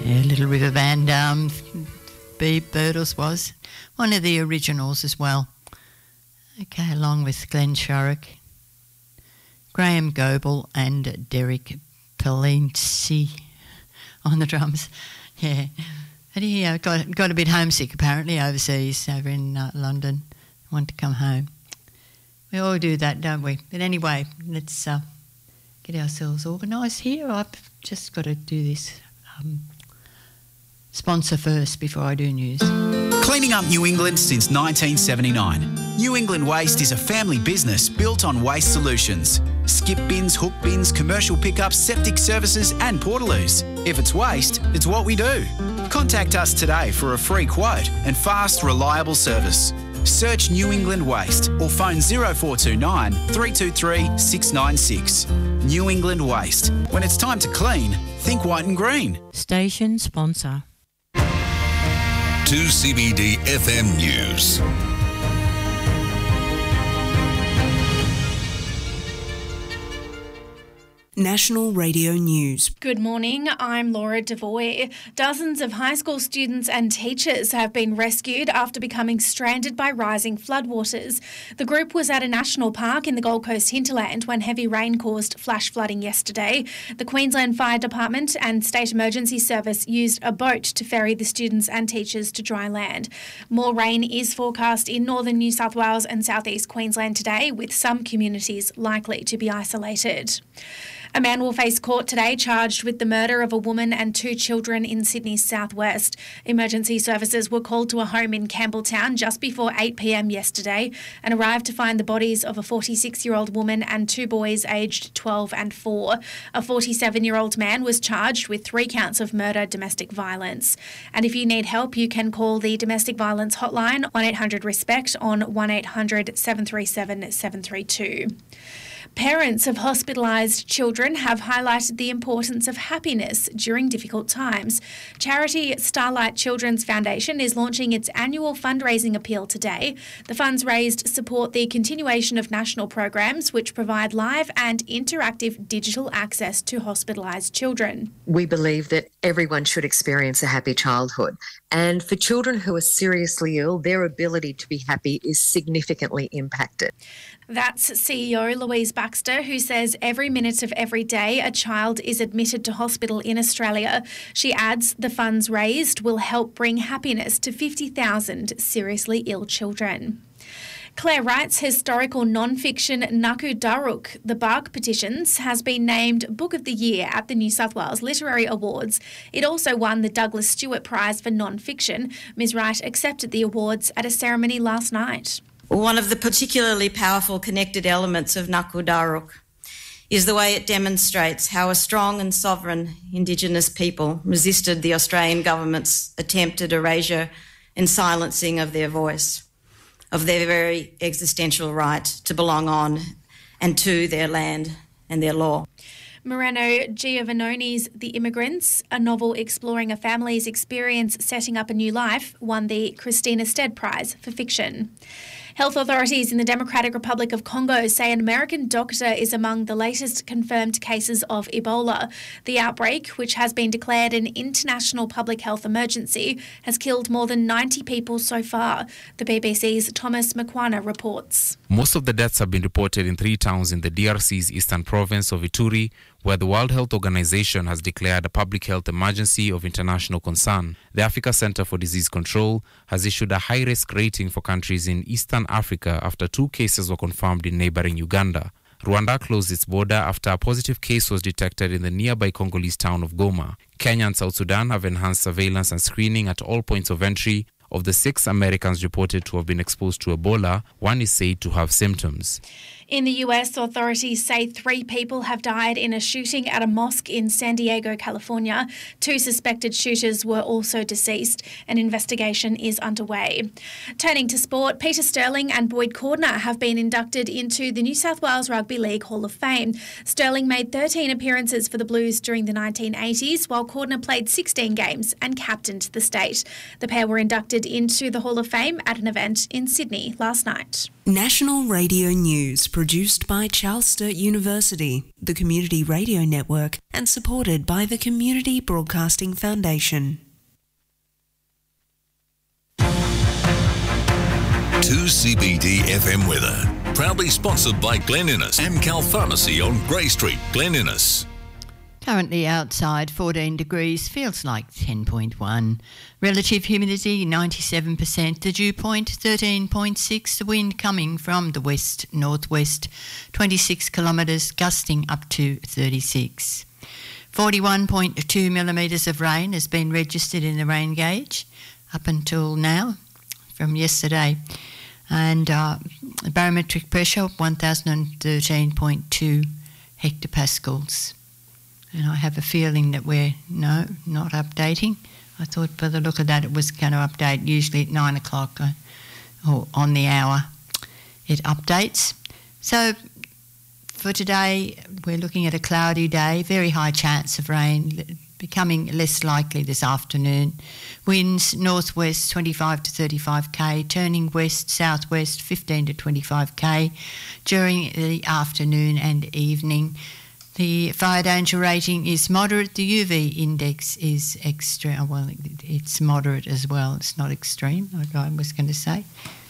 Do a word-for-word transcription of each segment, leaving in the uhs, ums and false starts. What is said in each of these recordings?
Yeah, Little River Band, um, Bee Birtles was one of the originals as well. Okay, along with Glenn Shorrock, Graham Goebel and Derek Palinci on the drums. Yeah, but he uh, got got a bit homesick apparently overseas, over in uh, London. Wanted to come home. We all do that, don't we? But anyway, let's uh, get ourselves organised here. I've just got to do this um, sponsor first before I do news. Cleaning up New England since nineteen seventy-nine. New England Waste is a family business built on waste solutions. Skip bins, hook bins, commercial pickups, septic services and portaloos. If it's waste, it's what we do. Contact us today for a free quote and fast, reliable service. Search New England Waste or phone zero four two nine, three two three, six nine six. New England Waste. When it's time to clean, think white and green. Station sponsor. two C B D F M News. National Radio News. Good morning, I'm Laura Devoy. Dozens of high school students and teachers have been rescued after becoming stranded by rising floodwaters. The group was at a national park in the Gold Coast hinterland when heavy rain caused flash flooding yesterday. The Queensland Fire Department and State Emergency Service used a boat to ferry the students and teachers to dry land. More rain is forecast in northern New South Wales and southeast Queensland today, with some communities likely to be isolated. A man will face court today charged with the murder of a woman and two children in Sydney's southwest. Emergency services were called to a home in Campbelltown just before eight p m yesterday and arrived to find the bodies of a forty-six-year-old woman and two boys aged twelve and four. A forty-seven-year-old man was charged with three counts of murder, domestic violence. And if you need help, you can call the Domestic Violence Hotline one eight hundred RESPECT on one eight hundred, seven three seven, seven three two. Parents of hospitalised children have highlighted the importance of happiness during difficult times. Charity Starlight Children's Foundation is launching its annual fundraising appeal today. The funds raised support the continuation of national programs which provide live and interactive digital access to hospitalised children. We believe that everyone should experience a happy childhood. And for children who are seriously ill, their ability to be happy is significantly impacted. That's C E O Louise Baxter, who says every minute of every day a child is admitted to hospital in Australia. She adds the funds raised will help bring happiness to fifty thousand seriously ill children. Claire Wright's historical non-fiction Naku Daruk, The Bark Petitions, has been named Book of the Year at the New South Wales Literary Awards. It also won the Douglas Stewart Prize for Non-Fiction. Ms Wright accepted the awards at a ceremony last night. One of the particularly powerful connected elements of Naku Daruk is the way it demonstrates how a strong and sovereign Indigenous people resisted the Australian government's attempted erasure and silencing of their voice, of their very existential right to belong on and to their land and their law. Moreno Giovannoni's The Immigrants, a novel exploring a family's experience setting up a new life, won the Christina Stead Prize for Fiction. Health authorities in the Democratic Republic of Congo say an American doctor is among the latest confirmed cases of Ebola. The outbreak, which has been declared an international public health emergency, has killed more than ninety people so far. The B B C's Thomas Mkwana reports. Most of the deaths have been reported in three towns in the D R C's eastern province of Ituri, where the World Health Organization has declared a public health emergency of international concern. The Africa Center for Disease Control has issued a high-risk rating for countries in Eastern Africa after two cases were confirmed in neighboring Uganda. Rwanda closed its border after a positive case was detected in the nearby Congolese town of Goma. Kenya and South Sudan have enhanced surveillance and screening at all points of entry. Of the six Americans reported to have been exposed to Ebola, one is said to have symptoms. In the U S, authorities say three people have died in a shooting at a mosque in San Diego, California. Two suspected shooters were also deceased. An investigation is underway. Turning to sport, Peter Sterling and Boyd Cordner have been inducted into the New South Wales Rugby League Hall of Fame. Sterling made thirteen appearances for the Blues during the nineteen eighties, while Cordner played sixteen games and captained the state. The pair were inducted into the Hall of Fame at an event in Sydney last night. National Radio News, produced by Charles Sturt University, the Community Radio Network, and supported by the Community Broadcasting Foundation. two C B D F M weather. Proudly sponsored by Glen Innes, Amcal Pharmacy on Grey Street, Glen Innes. Currently outside fourteen degrees, feels like ten point one. Relative humidity ninety-seven percent, the dew point thirteen point six, the wind coming from the west northwest twenty-six kilometres, gusting up to thirty-six. forty-one point two millimetres of rain has been registered in the rain gauge up until now from yesterday. And uh, barometric pressure one thousand thirteen point two hectopascals. And I have a feeling that we're, no, not updating. I thought by the look of that it was going to update usually at nine o'clock uh, or on the hour. It updates. So for today, we're looking at a cloudy day, very high chance of rain, becoming less likely this afternoon. Winds northwest twenty-five to thirty-five k, turning west southwest fifteen to twenty-five k during the afternoon and evening. The fire danger rating is moderate. The U V index is extra. Well, it's moderate as well. It's not extreme, like I was going to say.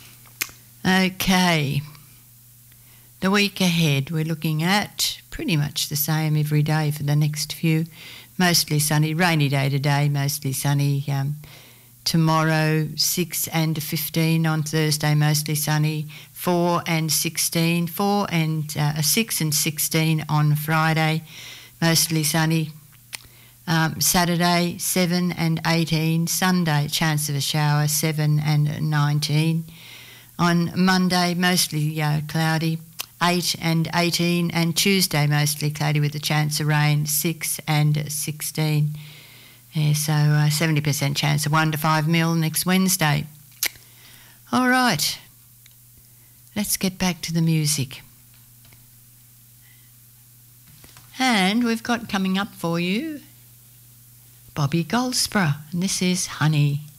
Okay. The week ahead, we're looking at pretty much the same every day for the next few. Mostly sunny, rainy day today, mostly sunny. Um, tomorrow, six and fifteen. On Thursday, mostly sunny. four and sixteen. four and uh, six and sixteen on Friday, mostly sunny. Um, Saturday, seven and eighteen. Sunday, chance of a shower, seven and nineteen. On Monday, mostly uh, cloudy, eight and eighteen. And Tuesday, mostly cloudy with a chance of rain, six and sixteen. Yeah, so uh, seventy percent chance of one to five mil next Wednesday. All right, let's get back to the music. And we've got coming up for you Bobby Goldsborough, and this is Honey.